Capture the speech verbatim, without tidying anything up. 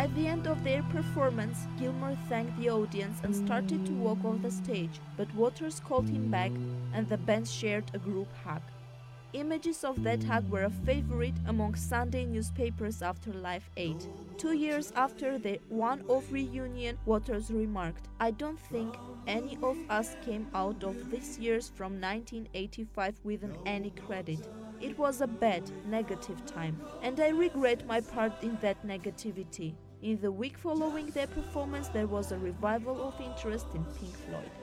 At the end of their performance, Gilmour thanked the audience and started to walk off the stage, but Waters called him back and the band shared a group hug. Images of that hug were a favorite among Sunday newspapers after Live Aid. Two years after the one-off reunion, Waters remarked, "I don't think any of us came out of this year's from nineteen eighty-five with any credit. It was a bad, negative time, and I regret my part in that negativity." In the week following their performance, there was a revival of interest in Pink Floyd.